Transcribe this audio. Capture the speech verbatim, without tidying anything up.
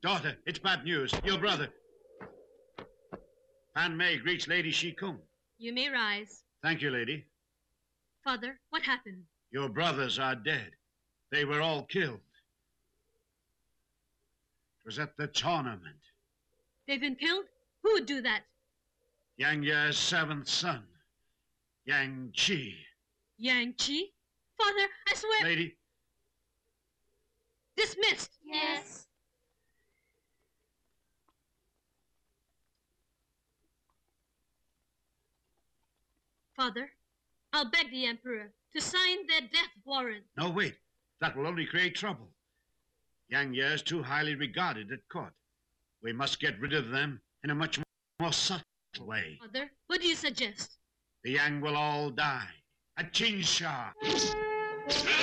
Daughter, it's bad news. Your brother. Pan Mei greets Lady Shi Kung. You may rise. Thank you, lady. Father, what happened? Your brothers are dead. They were all killed. It was at the tournament. They've been killed? Who would do that? Yang Ye's seventh son, Yang Chi. Yang Chi? Father, I swear... Lady? Dismissed. Yes. Father, I'll beg the Emperor to sign their death warrant. No, wait. That will only create trouble. Yang Ye is too highly regarded at court. We must get rid of them in a much more subtle way. Father, what do you suggest? The Yang will all die. At Chingsha.